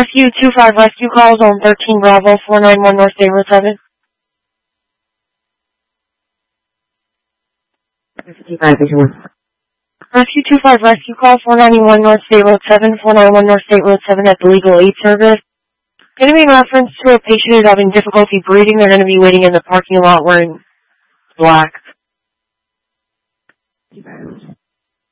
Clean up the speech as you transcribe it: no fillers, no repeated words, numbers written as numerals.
Rescue 25 rescue calls on 13 Bravo 491 North State Road 7. 55, Rescue 25 rescue call 491 North State Road 7, 491 North State Road 7 at the Legal Aid Service. Going to be in reference to a patient who's having difficulty breathing. They're going to be waiting in the parking lot wearing black.